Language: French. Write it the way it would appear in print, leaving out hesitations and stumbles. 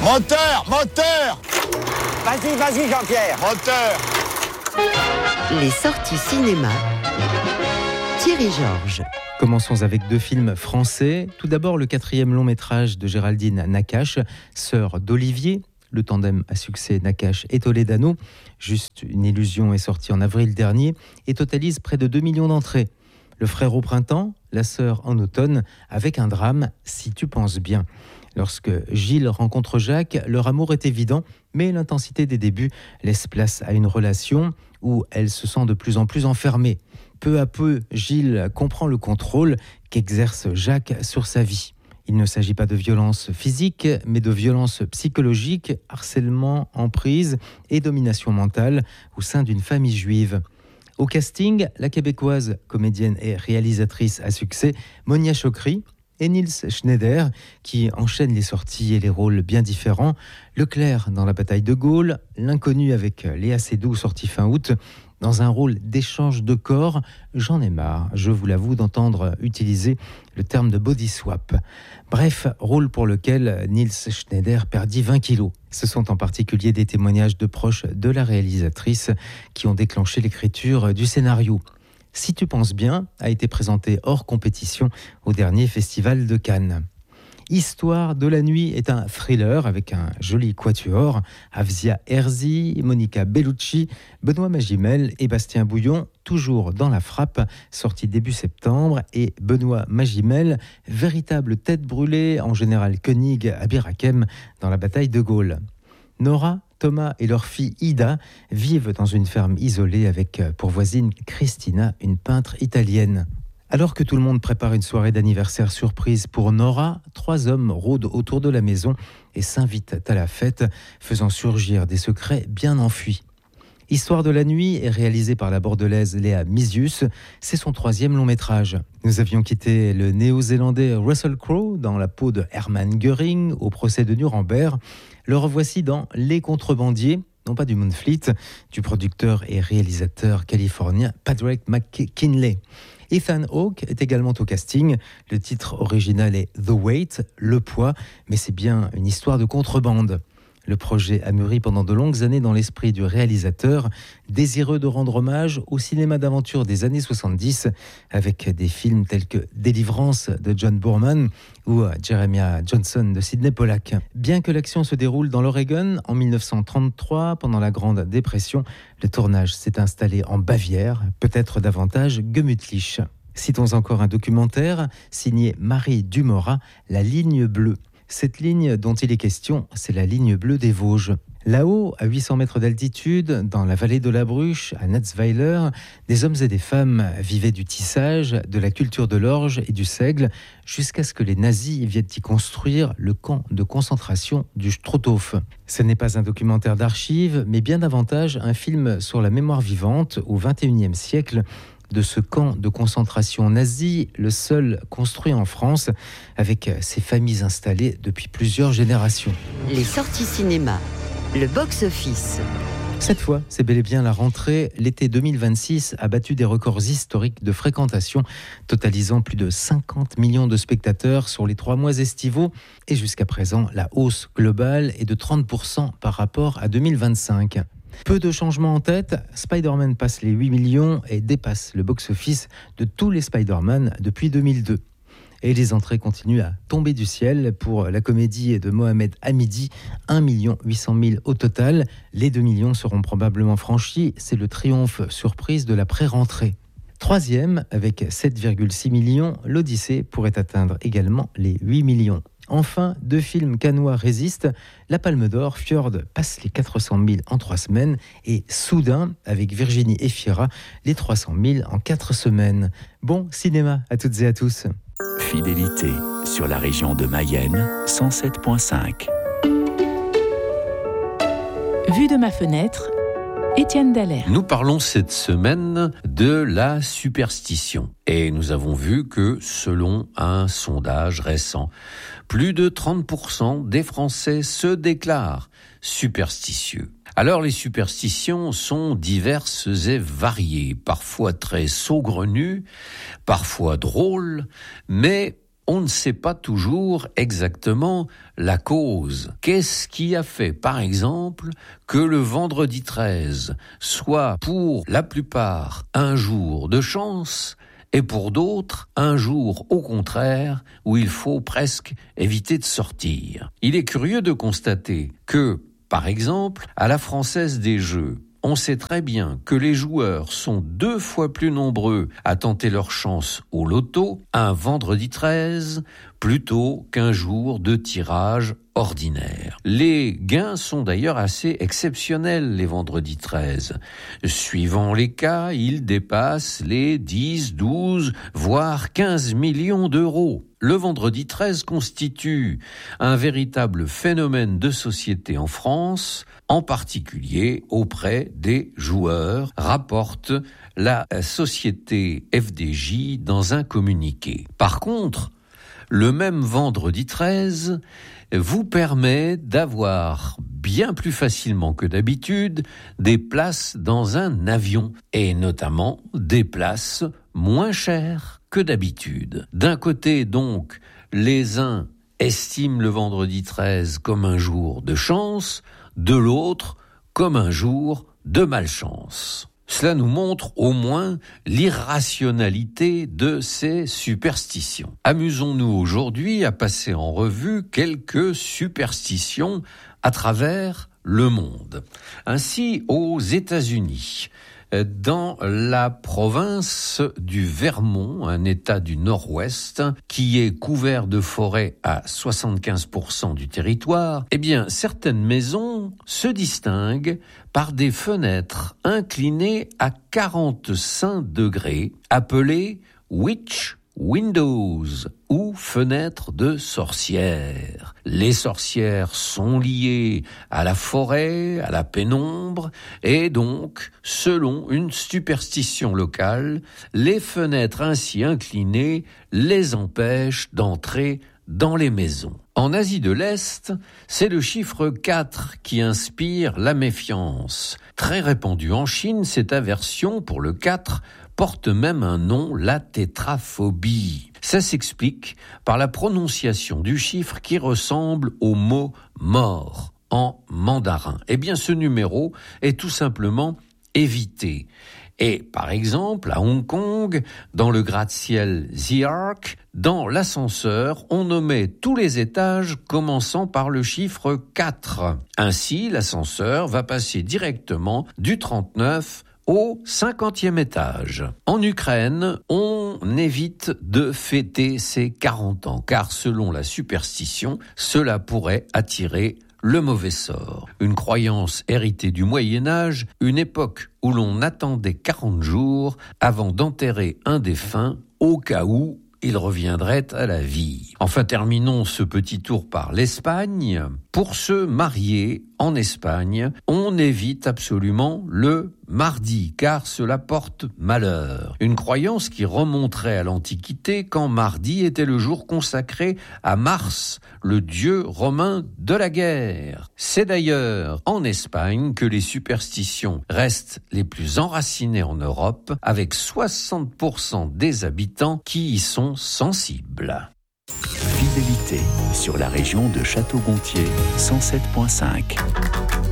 Moteur, moteur. Vas-y, Jean-Pierre. Moteur. Les sorties cinéma. Thierry Georges. Commençons avec 2 films français. Tout d'abord, le 4e long métrage de Géraldine Nakache, sœur d'Olivier. Le tandem à succès Nakache et Toledano. Juste une illusion est sorti en avril dernier et totalise près de 2 millions d'entrées. Le frère au printemps, la sœur en automne, avec un drame, si tu penses bien. Lorsque Gilles rencontre Jacques, leur amour est évident, mais l'intensité des débuts laisse place à une relation où elle se sent de plus en plus enfermée. Peu à peu, Gilles comprend le contrôle qu'exerce Jacques sur sa vie. Il ne s'agit pas de violence physique, mais de violence psychologique, harcèlement, emprise et domination mentale au sein d'une famille juive. Au casting, la québécoise, comédienne et réalisatrice à succès, Monia Chokri, et Niels Schneider, qui enchaîne les sorties et les rôles bien différents. Leclerc dans La bataille de Gaulle, L'inconnu avec Léa Seydoux, sorti fin août. Dans un rôle d'échange de corps, j'en ai marre, je vous l'avoue, d'entendre utiliser le terme de body swap. Bref, rôle pour lequel Niels Schneider perdit 20 kilos. Ce sont en particulier des témoignages de proches de la réalisatrice qui ont déclenché l'écriture du scénario. Si tu penses bien, a été présenté hors compétition au dernier festival de Cannes. Histoire de la nuit est un thriller avec un joli quatuor. Avzia Herzi, Monica Bellucci, Benoît Magimel et Bastien Bouillon, toujours dans la frappe, sorti début septembre. Et Benoît Magimel, véritable tête brûlée en général Koenig à Bir Hakeim dans la bataille de Gaulle. Nora, Thomas et leur fille Ida vivent dans une ferme isolée avec pour voisine Christina, une peintre italienne. Alors que tout le monde prépare une soirée d'anniversaire surprise pour Nora, 3 hommes rôdent autour de la maison et s'invitent à la fête, faisant surgir des secrets bien enfuis. Histoire de la nuit est réalisé par la bordelaise Léa Misius. C'est son 3e long métrage. Nous avions quitté le néo-zélandais Russell Crowe dans la peau de Hermann Göring au procès de Nuremberg. Le revoici dans Les Contrebandiers, non pas du Moonfleet, du producteur et réalisateur californien Patrick McKinley. Ethan Hawke est également au casting. Le titre original est The Weight, le poids, mais c'est bien une histoire de contrebande. Le projet a mûri pendant de longues années dans l'esprit du réalisateur, désireux de rendre hommage au cinéma d'aventure des années 70, avec des films tels que Délivrance de John Boorman ou Jeremiah Johnson de Sidney Pollack. Bien que l'action se déroule dans l'Oregon en 1933, pendant la Grande Dépression, le tournage s'est installé en Bavière, peut-être davantage gemütlich. Citons encore un documentaire signé Marie Dumorat, La ligne bleue. Cette ligne dont il est question, c'est la ligne bleue des Vosges. Là-haut, à 800 mètres d'altitude, dans la vallée de la Bruche, à Natzweiler, des hommes et des femmes vivaient du tissage, de la culture de l'orge et du seigle, jusqu'à ce que les nazis viennent y construire le camp de concentration du Strothof. Ce n'est pas un documentaire d'archives, mais bien davantage un film sur la mémoire vivante au XXIe siècle, de ce camp de concentration nazi, le seul construit en France, avec ses familles installées depuis plusieurs générations. Les sorties cinéma, le box-office. Cette fois, c'est bel et bien la rentrée. L'été 2026 a battu des records historiques de fréquentation, totalisant plus de 50 millions de spectateurs sur les 3 mois estivaux. Et jusqu'à présent, la hausse globale est de 30% par rapport à 2025. Peu de changements en tête, Spider-Man passe les 8 millions et dépasse le box-office de tous les Spider-Man depuis 2002. Et les entrées continuent à tomber du ciel pour la comédie de Mohamed Hamidi, 1 800 000 au total. Les 2 millions seront probablement franchis, c'est le triomphe surprise de la pré-rentrée. 3e, avec 7,6 millions, l'Odyssée pourrait atteindre également les 8 millions. Enfin, 2 films cannois résistent. La Palme d'Or, Fjord passe les 400 000 en 3 semaines et Soudain, avec Virginie Efira, les 300 000 en 4 semaines. Bon cinéma à toutes et à tous. Fidélité sur la région de Mayenne, 107.5. Vue de ma fenêtre, Étienne Dallaire. Nous parlons cette semaine de la superstition. Et nous avons vu que, selon un sondage récent, plus de 30% des Français se déclarent superstitieux. Alors les superstitions sont diverses et variées, parfois très saugrenues, parfois drôles, mais on ne sait pas toujours exactement la cause. Qu'est-ce qui a fait, par exemple, que le vendredi 13 soit pour la plupart un jour de chance et pour d'autres un jour au contraire où il faut presque éviter de sortir? Il est curieux de constater que, par exemple, à la Française des Jeux, on sait très bien que les joueurs sont 2 fois plus nombreux à tenter leur chance au loto un vendredi 13 plutôt qu'un jour de tirage ordinaire. Les gains sont d'ailleurs assez exceptionnels les vendredis 13. Suivant les cas, ils dépassent les 10, 12, voire 15 millions d'euros. Le vendredi 13 constitue un véritable phénomène de société en France, en particulier auprès des joueurs, rapporte la société FDJ dans un communiqué. Par contre, le même vendredi 13 vous permet d'avoir bien plus facilement que d'habitude des places dans un avion, et notamment des places moins chères que d'habitude. D'un côté donc, les uns estiment le vendredi 13 comme un jour de chance, de l'autre comme un jour de malchance. Cela nous montre au moins l'irrationalité de ces superstitions. Amusons-nous aujourd'hui à passer en revue quelques superstitions à travers le monde. Ainsi, aux États-Unis, dans la province du Vermont, un État du Nord-Ouest, qui est couvert de forêts à 75% du territoire, eh bien, certaines maisons se distinguent par des fenêtres inclinées à 45 degrés, appelées witch windows ou fenêtres de sorcières. Les sorcières sont liées à la forêt, à la pénombre, et donc, selon une superstition locale, les fenêtres ainsi inclinées les empêchent d'entrer dans les maisons. En Asie de l'Est, c'est le chiffre 4 qui inspire la méfiance. Très répandue en Chine, cette aversion pour le 4 porte même un nom, la tétraphobie. Ça s'explique par la prononciation du chiffre qui ressemble au mot « mort » en mandarin. Eh bien, ce numéro est tout simplement évité. Et par exemple, à Hong Kong, dans le gratte-ciel The Arc, dans l'ascenseur, on nommait tous les étages commençant par le chiffre 4. Ainsi, l'ascenseur va passer directement du 39 au 50e étage. En Ukraine, on évite de fêter ses 40 ans, car selon la superstition, cela pourrait attirer le mauvais sort. Une croyance héritée du Moyen-Âge, une époque où l'on attendait 40 jours avant d'enterrer un défunt au cas où il reviendrait à la vie. Enfin, terminons ce petit tour par l'Espagne. Pour se marier en Espagne, on évite absolument le mardi, car cela porte malheur. Une croyance qui remonterait à l'Antiquité, quand mardi était le jour consacré à Mars, le dieu romain de la guerre. C'est d'ailleurs en Espagne que les superstitions restent les plus enracinées en Europe, avec 60% des habitants qui y sont sensibles. Fidélité sur la région de Château-Gontier 107.5.